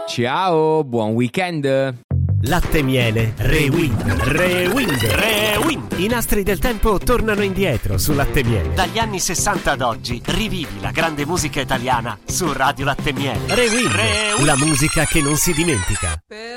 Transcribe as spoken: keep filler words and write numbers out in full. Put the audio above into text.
Ciao, buon weekend. Latte e miele, Rewind, Rewind, Rewind. I nastri del tempo tornano indietro su Latte e miele. Dagli anni sessanta ad oggi rivivi la grande musica italiana su Radio Latte e Miele. Rewind, Rewind. la musica che non si dimentica.